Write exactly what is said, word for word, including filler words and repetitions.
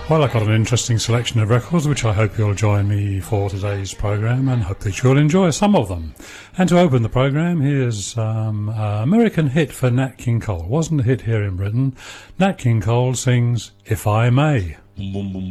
Well, I've got an interesting selection of records which I hope you'll join me for today's programme, and hope that you'll enjoy some of them. And to open the programme, here's um, an American hit for Nat King Cole. It wasn't a hit here in Britain. Nat King Cole sings If I May.